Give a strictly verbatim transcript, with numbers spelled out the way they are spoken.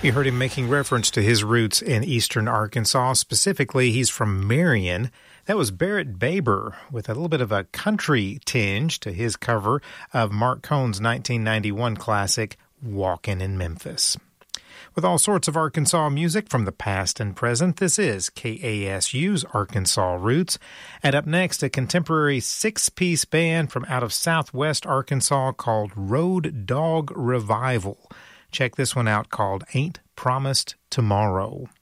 You heard him making reference to his roots in eastern Arkansas. Specifically, he's from Marion. That was Barrett Baber with a little bit of a country tinge to his cover of Mark Cohn's nineteen ninety-one classic, Walkin' in Memphis. With all sorts of Arkansas music from the past and present, this is K A S U's Arkansas Roots. And up next, a contemporary six-piece band from out of southwest Arkansas called Road Dog Revival. Check this one out called Ain't Promised Tomorrow.